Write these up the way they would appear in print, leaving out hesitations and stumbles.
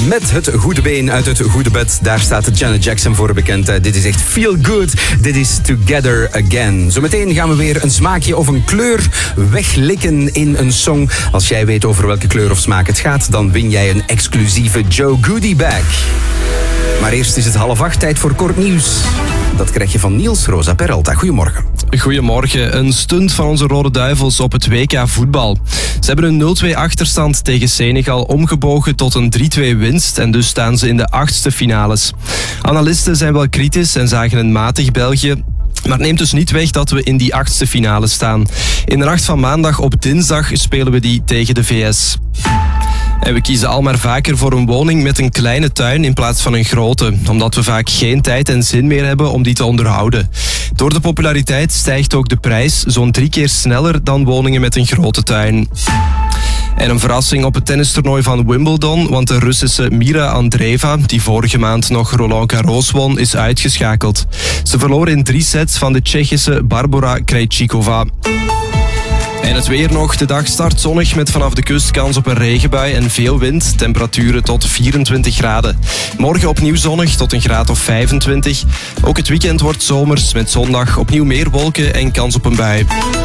Met het goede been uit het goede bed. Daar staat Janet Jackson voor bekend. Dit is echt feel good. Dit is Together Again. Zometeen gaan we weer een smaakje of een kleur weglikken in een song. Als jij weet over welke kleur of smaak het gaat, dan win jij een exclusieve Joe Goodie bag. Maar eerst is het 7:30, tijd voor kort nieuws. Dat krijg je van Niels Rosa Peralta. Goedemorgen. Goedemorgen. Een stunt van onze Rode Duivels op het WK voetbal. Ze hebben een 0-2 achterstand tegen Senegal omgebogen tot een 3-2 winst en dus staan ze in de 8e finales. Analisten zijn wel kritisch en zagen een matig België. Maar het neemt dus niet weg dat we in die 8e finale staan. In de nacht van maandag op dinsdag spelen we die tegen de VS. En we kiezen al maar vaker voor een woning met een kleine tuin in plaats van een grote, omdat we vaak geen tijd en zin meer hebben om die te onderhouden. Door de populariteit stijgt ook de prijs zo'n 3 keer sneller dan woningen met een grote tuin. En een verrassing op het tennistoernooi van Wimbledon, want de Russische Mira Andreeva, die vorige maand nog Roland Garros won, is uitgeschakeld. Ze verloor in 3 sets van de Tsjechische Barbora Krejcikova. En het weer nog. De dag start zonnig met vanaf de kust kans op een regenbui en veel wind. Temperaturen tot 24 graden. Morgen opnieuw zonnig tot een graad of 25. Ook het weekend wordt zomers met zondag opnieuw meer wolken en kans op een bui.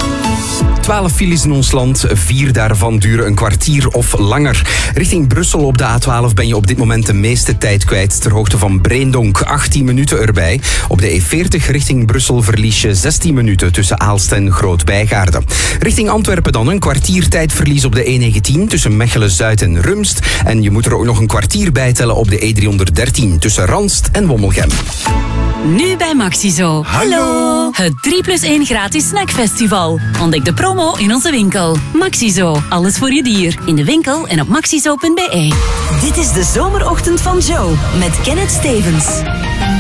12 files in ons land, 4 daarvan duren een kwartier of langer. Richting Brussel op de A12 ben je op dit moment de meeste tijd kwijt. Ter hoogte van Breendonk, 18 minuten erbij. Op de E40 richting Brussel verlies je 16 minuten tussen Aalst en Groot-Bijgaarden. Richting Antwerpen dan een kwartier tijdverlies op de E19 tussen Mechelen-Zuid en Rumst. En je moet er ook nog een kwartier bij tellen op de E313 tussen Ranst en Wommelgem. Nu bij Maxizo. Hallo! Het 3+1 gratis snackfestival. Ontdek de promo in onze winkel. Maxizo. Alles voor je dier. In de winkel en op maxizo.be. Dit is de zomerochtend van Joe met Kenneth Stevens.